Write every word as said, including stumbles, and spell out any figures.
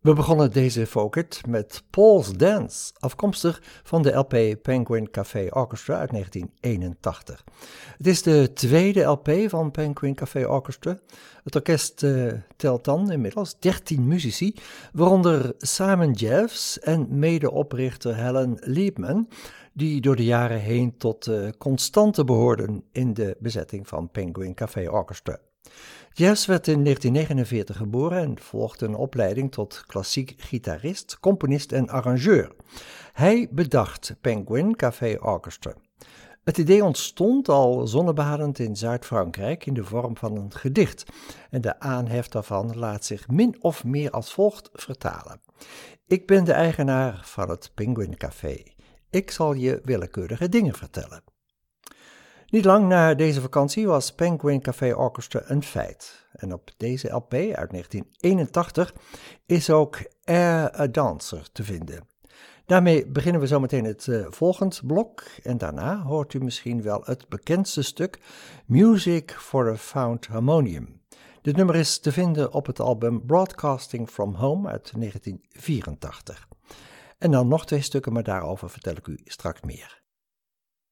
We begonnen deze Folk-It met Paul's Dance, afkomstig van de L P Penguin Café Orchestra uit negentien eenentachtig. Het is de tweede L P van Penguin Café Orchestra. Het orkest uh, telt dan inmiddels dertien muzici, waaronder Simon Jeffs en medeoprichter Helen Liebman, die door de jaren heen tot de constante behoorden in de bezetting van Penguin Café Orchestra. Jeffs werd in negentien negenenveertig geboren en volgde een opleiding tot klassiek gitarist, componist en arrangeur. Hij bedacht Penguin Café Orchestra. Het idee ontstond al zonnebadend in Zuid-Frankrijk in de vorm van een gedicht en de aanhef daarvan laat zich min of meer als volgt vertalen. Ik ben de eigenaar van het Penguin Café. Ik zal je willekeurige dingen vertellen. Niet lang na deze vakantie was Penguin Café Orchestra een feit. En op deze L P uit negentien eenentachtig is ook Air a Dancer te vinden. Daarmee beginnen we zometeen het uh, volgend blok en daarna hoort u misschien wel het bekendste stuk Music for a Found Harmonium. Dit nummer is te vinden op het album Broadcasting from Home uit negentien vierentachtig. En dan nog twee stukken, maar daarover vertel ik u straks meer.